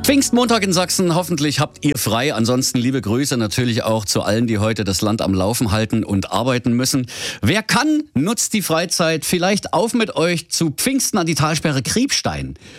Pfingstmontag in Sachsen, hoffentlich habt ihr frei. Ansonsten liebe Grüße natürlich auch zu allen, die heute das Land am Laufen halten und arbeiten müssen. Wer kann, nutzt die Freizeit. Vielleicht auf mit euch zu Pfingsten an die Talsperre Kriebstein.